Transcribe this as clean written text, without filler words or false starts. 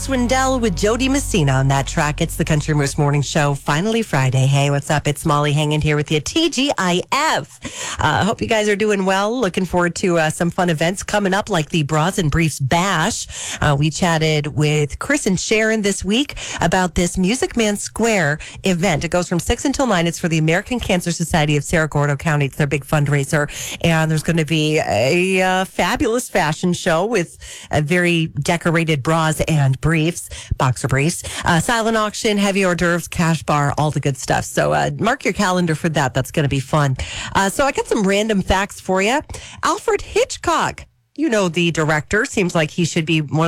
Swindell with Jody Messina on that track. It's the Country Moose Morning Show. Finally Friday. Hey, what's up? It's Molly hanging here with you. TGIF. Hope you guys are doing well. Looking forward to some fun events coming up like the Bras and Briefs Bash. We chatted with Chris and Sharon this week about this Music Man Square event. It goes from 6 until 9. It's for the American Cancer Society of Cerro Gordo County. It's their big fundraiser. And there's going to be a fabulous fashion show with a very decorated bras and briefs, boxer briefs, silent auction, heavy hors d'oeuvres, cash bar, all the good stuff. So mark your calendar for that. That's going to be fun. So I got some random facts for you. Alfred Hitchcock, you know, the director, seems like he should be one